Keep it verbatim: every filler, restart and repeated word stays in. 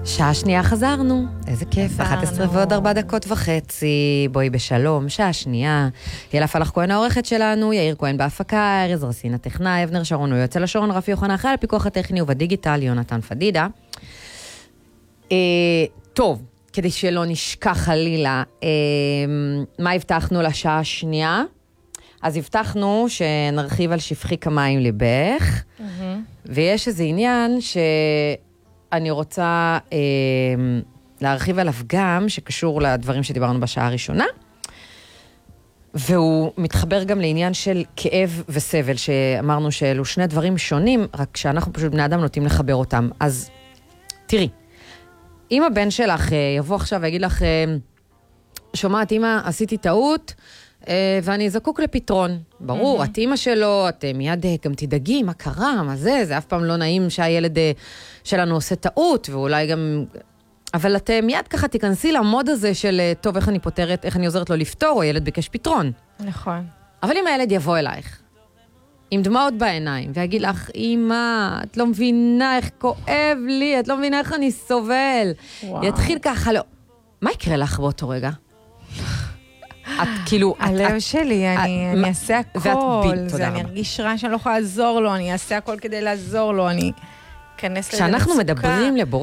שעה שנייה חזרנו, איזה כיף, אחת עשרה ועוד ארבע דקות וחצי, בואי בשלום, שעה שנייה, יאללה פלח כהן העורכת שלנו, יאיר כהן בהפקה, ארז רסין הטכנאי, אבנר שרון הוא יוצא לשורון, רפי יוחנה אחראי על הפיקוח הטכני ובדיגיטל, יונתן פדידה. אה, טוב, כדי שלא נשכח חלילה, אה, מה הבטחנו לשעה השנייה? אז הבטחנו שנרחיב על שפכי כמיים ליבך, mm-hmm. ויש איזה עניין ש... אני רוצה אה, להרחיב עליו גם, שקשור לדברים שדיברנו בשעה הראשונה, והוא מתחבר גם לעניין של כאב וסבל, שאמרנו שאלו שני דברים שונים, רק שאנחנו פשוט בני אדם נוטים לחבר אותם. אז תראי, אם הבן שלך אה, יבוא עכשיו ויגיד לך, אה, שומעת, אמא, עשיתי טעות, אה, ואני זקוק לפתרון. ברור, mm-hmm. את אמא שלו, את מיד גם תדאגי, מה קרה, מה זה, זה אף פעם לא נעים שהילד אה, שלנו עושה טעות, ואולי גם... אבל את מיד ככה תיכנסי למוד הזה של, טוב, איך אני פותרת, איך אני עוזרת לו לפתור, או ילד ביקש פתרון. נכון. אבל אם הילד יבוא אלייך, עם דמעות בעיניים, ויגיד לך, אמא, את לא מבינה איך כואב לי, את לא מבינה איך אני סובל. וואו. יתחיל ככה, לא... מה יקרה לך באותו רגע? את כאילו... הלב שלי, אני אעשה הכל, אני ארגיש רע שאני לא יכולה לעזור לו, אני אעשה הכל כדי לעזור לו, אני אכנס לזה מצוקה. כשאנחנו מדברים לבורא